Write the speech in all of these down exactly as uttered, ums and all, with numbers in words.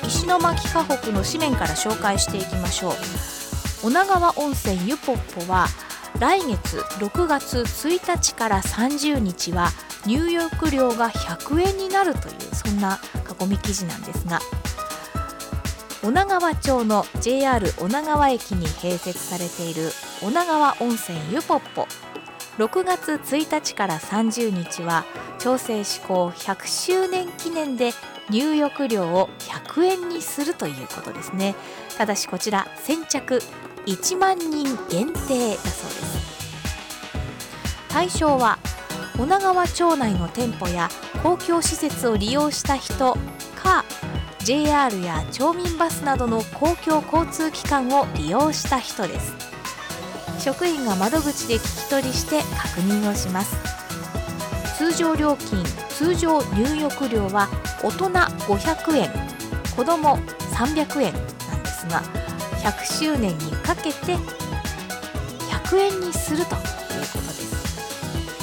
石巻河北の紙面から紹介していきましょう。女川温泉ゆぽっぽは来月ろくがつついたちからさんじゅうにちは入浴料がひゃくえんになるという、そんな囲み記事なんですが、女川町の ジェイアール 女川駅に併設されている女川温泉ゆぽっぽ、ろくがつついたちからさんじゅうにちは町制施行ひゃくしゅうねん記念で入浴料をひゃくえんにするということですね。ただしこちら先着いちまんにん限定だそうです。対象は女川町内の店舗や公共施設を利用した人か ジェイアール や町民バスなどの公共交通機関を利用した人です。職員が窓口で聞き取りして確認をします。通常料金、通常入浴料は大人ごひゃくえん、子どもさんびゃくえんなんですが、ひゃくしゅうねんにかけてひゃくえんにするということです。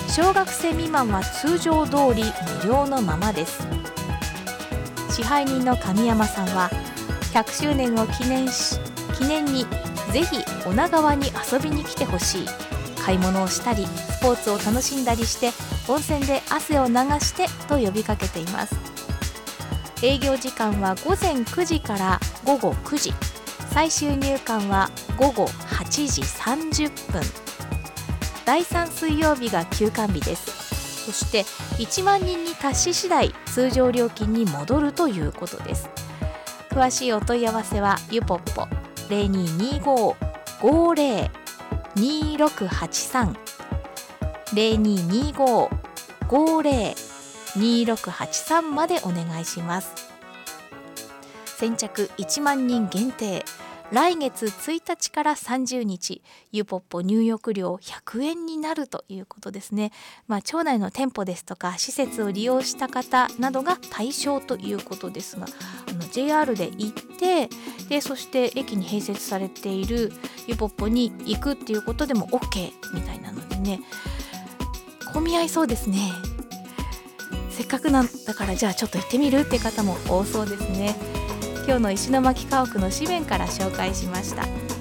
小学生未満は通常通り無料のままです。支配人の神山さんは、ひゃくしゅうねんを記念し記念にぜひ女川に遊びに来てほしい、買い物をしたりスポーツを楽しんだりして温泉で汗を流してと呼びかけています。営業時間はごぜんくじからごごくじ、最終入館はごごはちじさんじゅっぷん、だいさん水曜日が休館日です。そしていちまんにんに達し次第通常料金に戻るということです。詳しいお問い合わせはゆぽっぽ ゼロにーにーごー ごーぜろ にーろくはちさん ゼロにーにーごー ごーぜろ にーろくはちさんまでお願いします。先着いちまんにん限定、来月ついたちからさんじゅうにち、ゆぽっぽ入浴料ひゃくえんになるということですね。まあ、町内の店舗ですとか施設を利用した方などが対象ということですが、あの ジェイアール で行ってでそして駅に併設されているゆぽっぽに行くっていうことでも OK みたいなのでね、混み合いそうですね。せっかくなんだからじゃあちょっと行ってみるって方も多そうですね。今日の石巻家屋の紙面から紹介しました。